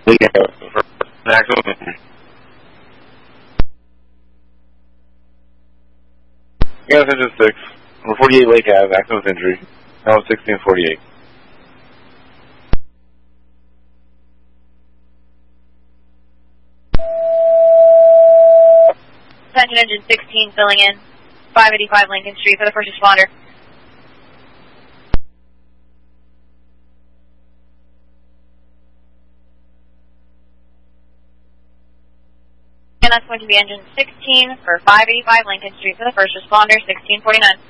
Yeah, for maximum injury. Yeah, this is 6. We're 48 Lake Ave, maximum injury. Now 1648. Attention engine 16 filling in. 585 Lincoln Street for the first responder. And that's going to be engine 16 for 585 Lincoln Street for the first responder, 1649.